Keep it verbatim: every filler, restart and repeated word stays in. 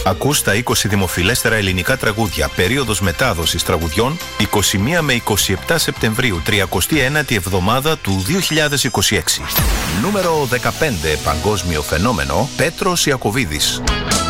Ακούς τα είκοσι δημοφιλέστερα ελληνικά τραγούδια, περίοδος μετάδοσης τραγουδιών είκοσι μία με είκοσι επτά Σεπτεμβρίου, τριακοστή ένατη εβδομάδα του δύο χιλιάδες είκοσι έξι. Νούμερο δεκαπέντε, παγκόσμιο φαινόμενο, Πέτρος Ιακωβίδης.